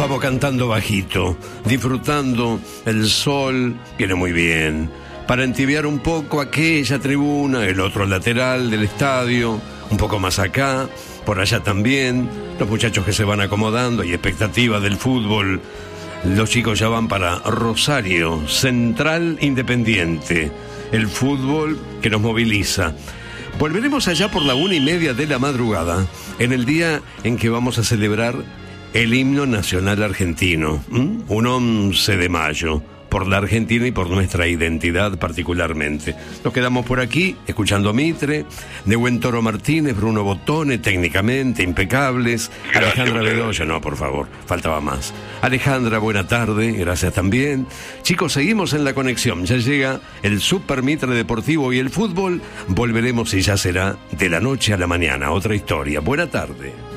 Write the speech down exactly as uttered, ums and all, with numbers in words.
vamos cantando bajito, disfrutando el sol, viene muy bien, para entibiar un poco aquella tribuna, el otro lateral del estadio, un poco más acá, por allá también, los muchachos que se van acomodando, hay expectativa del fútbol, los chicos ya van para Rosario, Central Independiente, el fútbol que nos moviliza. Volveremos allá por la una y media de la madrugada, en el día en que vamos a celebrar el himno nacional argentino, ¿m? Un once de mayo, por la Argentina y por nuestra identidad particularmente. Nos quedamos por aquí, escuchando a Mitre, Nehuen Toro Martínez, Bruno Botone, técnicamente impecables, Gracias, Alejandra Bedoya, no, por favor, faltaba más. Alejandra, buena tarde, gracias también. Chicos, seguimos en la conexión, ya llega el Super Mitre Deportivo y el fútbol, volveremos y ya será de la noche a la mañana, otra historia. Buena tarde.